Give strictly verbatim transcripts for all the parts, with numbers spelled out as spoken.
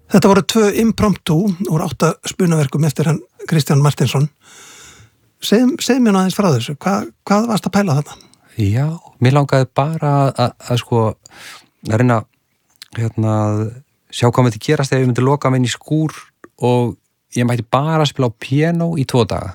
Þetta voru tvö impromptu úr átta spunaverkum eftir hann Kristján Martinsson. Segð, segð mér aðeins frá þessu. Hva, hvað varst að pæla þarna? Já, mér langaði bara að, að sko, að reyna hérna, að sjá hvað myndi gerast ef ég myndi loka mig inn í skúr og ég mætti bara að spila á piano í tvo daga.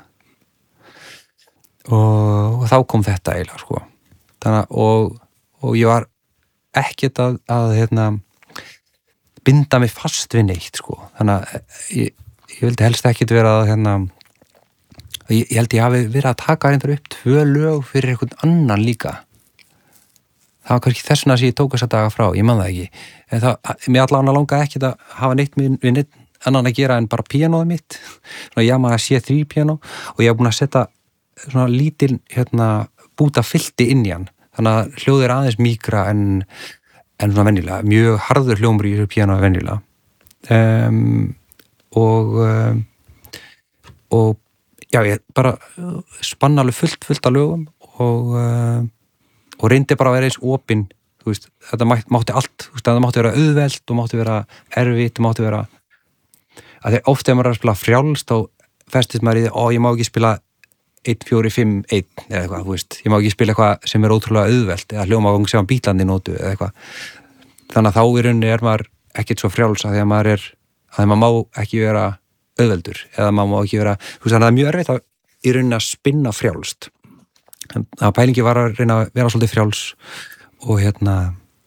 Og, og þá kom þetta eiginlega, sko. Þannig, og, og ég var ekkert að, að hérna, binda mig fast við neitt, sko. Þannig að ég, ég vildi helst ekkert vera að, hérna, ég, ég held ég hafi verið að taka reyndar upp tvö lög fyrir einhvern annan líka. Það var kannski þessuna sem ég tók þessa daga frá, ég man það ekki. En það, mér allavega langaði ekkert að hafa neitt við, við neitt annan að gera en bara píanóið mitt. Svona Yamaha C þrjú píanó og ég hef búin að setja svona lítil, hérna, búta filti inn í hann. Þannig að hljóðið er aðeins mýkra en en svona venjulega, mjög harður hljómur í þessu píanói venjulega. Um, og um, og já, ég bara spann alveg fullt, fullt af lögum og, um, og reyndi bara að vera eins opinn, þú veist, þetta mátti allt, þú veist, það mátti vera auðvelt og mátti vera erfitt og mátti vera að þegar oft ef maður er að spila frjálst þá festist maður í því, ó, ég má ekki spila eitt, fjóri, fimm, einn eða eitthvað, þú veist, ég má ekki spila eitthvað sem er ótrúlega auðvelt eða hljómavang sem Bítlandi nótu eða eitthvað. Þannig að þá í rauninni er maður ekkert svo frjáls að því að maður er, að því að maður má ekki vera auðveldur eða maður má ekki vera, þú veist, þannig að það er mjög erfitt að í rauninni að spinna frjálst. Þannig að pælingi var að reyna að vera svolítið frjáls og hérna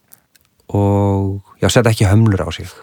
og já, setja ekki hömlur á sig.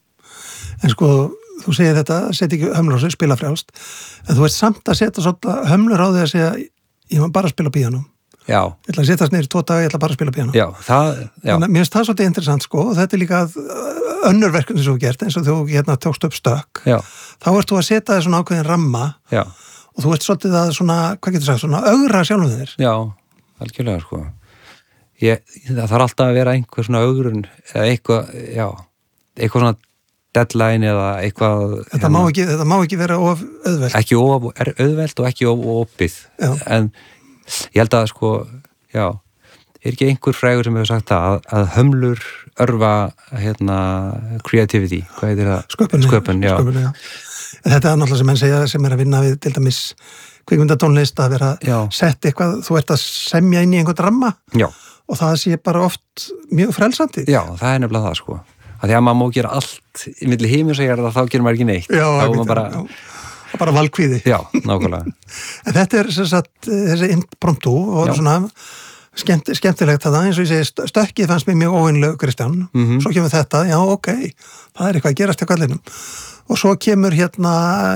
En sko, þú segir þetta, setja ekki hömlur á sig, spila frjálst, en þú veist samt að setja svolítið hömlur á því að segja, ég má bara spila píanó. Já. Ég ætla að setjast niður í tvo daga, ég ætla bara að spila píanó. Já, það, já. Þannig að mér finnst það svolítið interessant, sko, og þetta er líka önnur verkefni sem þú gert, eins og þú hérna tókst upp stökk. Já. Þá ert þú að setja þér svona ákveðin ramma. Já. Og þú ert svolítið að svona, hvað getur sagt, svona ögra sjálfum þér. Já, algjörlega, sko. Ég, það þarf alltaf að vera einhver svona ögrun, eða eitthvað, já, eitthvað svona deadline eða eitthvað. Þetta, hérna, má, ekki, þetta má ekki vera of auðvelt. Ekki of auðvelt og ekki of opið. Já. En ég held að, sko, já, er ekki einhver frægur sem hefur sagt það, að, að hömlur örva, hérna, creativity, hvað heitir það? Sköpun. Sköpun, já. Sköpun, já. Þetta er náttúrulega sem menn segja sem er að vinna við til dæmis kvikmyndatónlist að vera já. Sett eitthvað, þú ert að semja inn í einhvern ramma já. Og það sé bara oft mjög frelsandi. Já, það er nefnilega það, sko. Að því að maður má gera allt í milli himins og gera það, þá gerir maður ekki neitt. Já, þá maður bara, já. Bara valkvíði. Já, nákvæmlega. En þetta er sem sagt, þessi impromptu og já. Svona skemmt, skemmtilegt það, eins og ég segi, stökkið fannst mér mjög óvinnlegu, Kristján. Mm-hmm. Svo kemur þetta, já, ok, það er eitthvað að gerast hjá kallinum. Og svo kemur hérna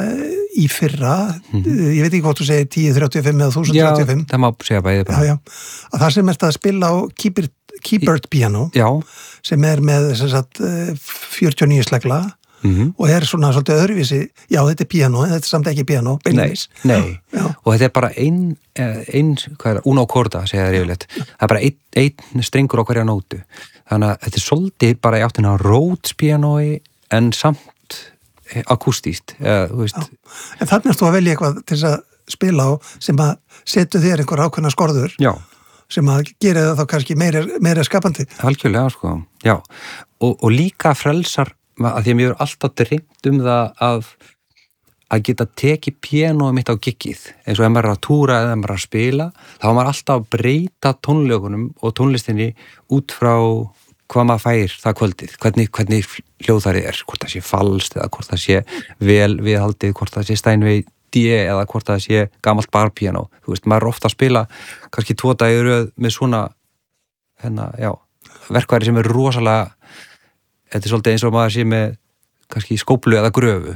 í fyrra, mm-hmm. ég veit ekki hvort þú segir tíu þrjátíu og fimm eða þúsund þrjátíu og fimm. Já, það má segja bæðið bara. Já, já, að það sem ert að spila á keyboard, keyboard piano, já. Sem er með sem sagt, fjörutíu og níu slegla mm-hmm. og er svona svolítið öðruvísi, já, þetta er piano, en þetta er samt ekki piano, beinleis. Nei, nei. Og þetta er bara ein, ein hvað er það, uno corda, segja það yfirleitt. Það er bara ein, ein strengur á hverja nótu. Þannig að þetta er svolítið bara í áttina Rhodes pianoi, en samt akústíst, eða, þú veist. Já. En þannig ertu að velja eitthvað til að spila á sem að setu þér einhver ákveðna skorður. Já. Sem að gera það þá kannski meira, meira skapandi. Algjörlega, sko. Já. Og, og líka frelsar, að því að mér er alltaf dreymt um það að að geta tekið píanóið mitt á giggið. Eins og ef maður er að túra eða ef maður er að spila, þá er maður alltaf að breyta tónleikunum og tónlistinni út frá hvað maður fær það kvöldið, hvernig, hvernig hljóðfærið er, hvort það sé falskt eða hvort það sé vel viðhaldið, hvort það sé Steinway D eða hvort það sé gamalt barpiano. Þú veist, maður er ofta að spila kannski tvo dagi í röð með svona hérna, já, verkværi sem er rosalega, þetta er svolítið eins og maður sé með kannski skóplu eða gröfu.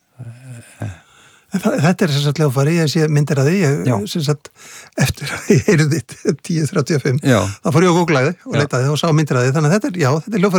Þetta er sem sagt hljóðfæri, ég sé myndir að því, ég, sem sagt, eftir að ég heyrði tíu þrjátíu og fimm, þá fór ég á Google-æði og leitaði og sá myndir að því, þannig að þetta er, já, þetta er hljóðfæri